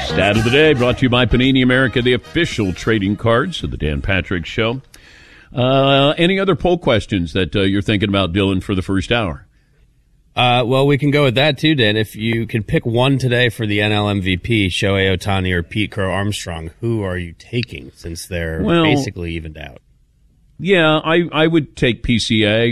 Stat of the day brought to you by Panini America, the official trading cards of the Dan Patrick Show. Any other poll questions that you're thinking about, Dylan, for the first hour? Well, we can go with that too, Dan. If you could pick one today for the NL MVP, Shohei Ohtani or Pete Crow Armstrong, who are you taking since they're basically evened out? Yeah, I would take PCA.